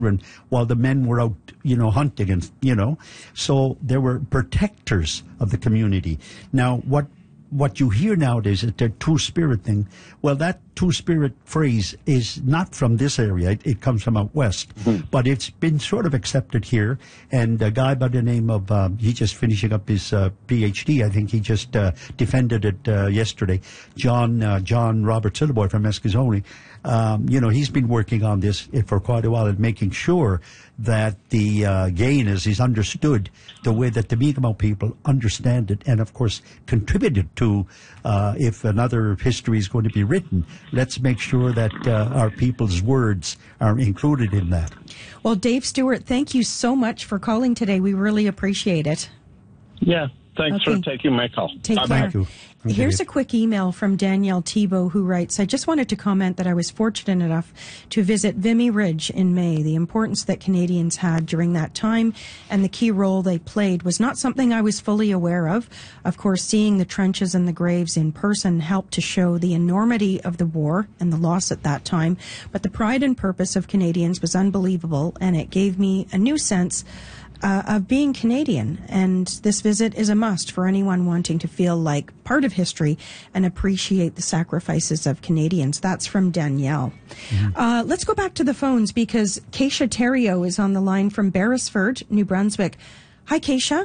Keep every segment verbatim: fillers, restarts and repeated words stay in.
while the men were out, you know, hunting and, you know, so there were protectors of the community. Now, what what you hear nowadays is the two-spirit thing. Well, that two-spirit phrase is not from this area. It, it comes from out west. Mm-hmm. But it's been sort of accepted here. And a guy by the name of, um, he just finishing up his uh, P H D. I think he just uh, defended it uh, yesterday. John uh, John Robert Silverboy from Eskizoni. Um, you know, he's been working on this for quite a while and making sure that the uh, Gaynes is understood the way that the Mi'kmaq people understand it, and of course contributed to. Uh, if another history is going to be written, let's make sure that uh, our people's words are included in that. Well, Dave Stewart, thank you so much for calling today. We really appreciate it. Yeah. Thanks okay. for taking my call. Take Bye-bye. care. Thank you. Okay. Here's a quick email from Danielle Thibault, who writes, I just wanted to comment that I was fortunate enough to visit Vimy Ridge in May. The importance that Canadians had during that time and the key role they played was not something I was fully aware of. Of course, seeing the trenches and the graves in person helped to show the enormity of the war and the loss at that time. But the pride and purpose of Canadians was unbelievable, and it gave me a new sense Uh, of being Canadian, and this visit is a must for anyone wanting to feel like part of history and appreciate the sacrifices of Canadians. That's from Danielle. Mm-hmm. Uh, let's go back to the phones because Keisha Terrio is on the line from Beresford, New Brunswick. Hi, Keisha.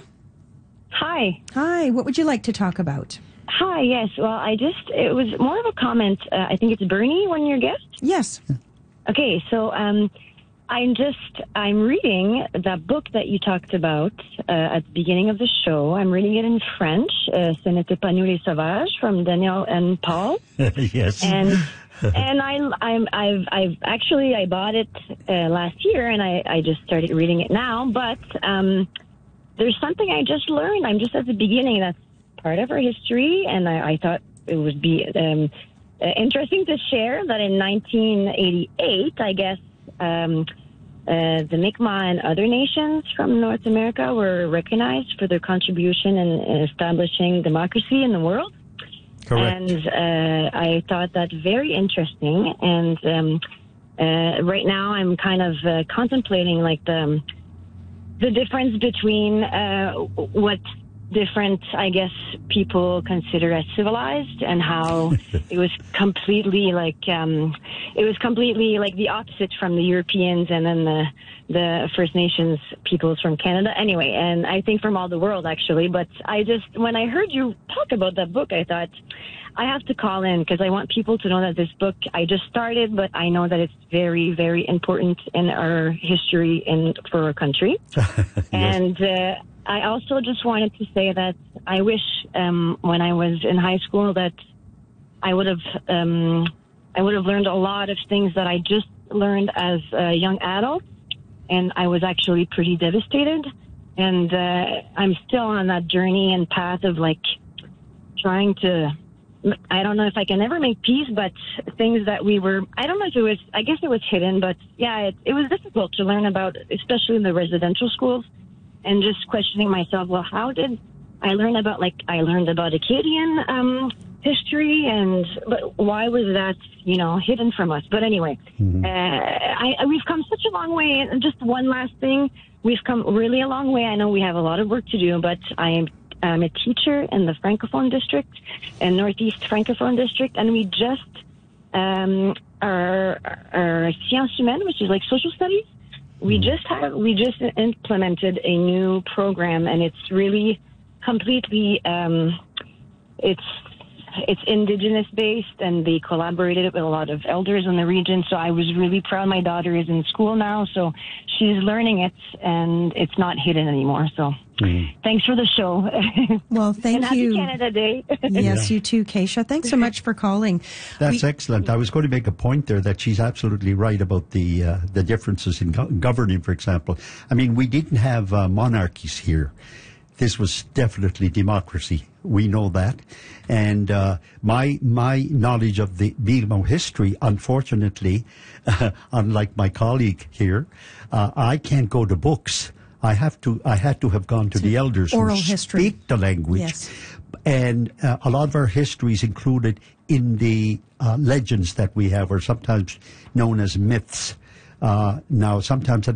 Hi. Hi. What would you like to talk about? Hi, yes. Well, I just, it was more of a comment. Uh, I think it's Bernie, one of your guests? Yes. Okay, so, um, I'm just, I'm reading that book that you talked about uh, at the beginning of the show. I'm reading it in French, uh, Ce n'était pas nous les sauvages, from Daniel and Paul. Yes. And and I, I'm, I've, I've actually, I bought it uh, last year, and I, I just started reading it now. But um, there's something I just learned. I'm just at the beginning. That's part of our history, and I, I thought it would be um, uh, interesting to share that in nineteen eighty-eight, I guess, Um, uh, the Mi'kmaq and other nations from North America were recognized for their contribution in, in establishing democracy in the world. Correct. And uh, I thought that very interesting. And um, uh, right now I'm kind of uh, contemplating like the, the difference between uh, what different, I guess, people consider as civilized, and how it was completely like um, it was completely like the opposite from the Europeans and then the the First Nations peoples from Canada. Anyway, and I think from all the world actually. But I just, when I heard you talk about that book, I thought I have to call in because I want people to know that this book I just started, but I know that it's very, very important in our history and for our country. Yes. And uh, I also just wanted to say that I wish um, when I was in high school that I would have um, I would have learned a lot of things that I just learned as a young adult, and I was actually pretty devastated. And uh, I'm still on that journey and path of like trying to. I don't know if I can ever make peace, but things that we were, I don't know if it was, I guess it was hidden, but yeah, it, it was difficult to learn about, especially in the residential schools, and just questioning myself, well, how did I learn about, like, I learned about Acadian um, history, and but why was that, you know, hidden from us? But anyway, mm-hmm. uh, I, we've come such a long way. And just one last thing, we've come really a long way. I know we have a lot of work to do, but I am I'm a teacher in the Francophone district, in Northeast Francophone district, and we just, um, our, our Sciences Humaines, which is like social studies, we just have, we just implemented a new program, and it's really completely, um, it's, it's indigenous based, and they collaborated with a lot of elders in the region. So I was really proud. My daughter is in school now, so she's learning it, and it's not hidden anymore. So mm. thanks for the show. Well, thank and you. Happy Canada Day. Yes, yeah. You too, Keisha. Thanks so much for calling. That's we, excellent. I was going to make a point there that she's absolutely right about the uh, the differences in go- governing, for example. I mean, we didn't have uh, monarchies here. This was definitely democracy. We know that. And uh, my my knowledge of the Mi'kmaq history, unfortunately, uh, unlike my colleague here, uh, I can't go to books. I have to. I had to have gone to the elders oral who history. Speak the language. Yes. And uh, a lot of our history is included in the uh, legends that we have, or sometimes known as myths. Uh, now, sometimes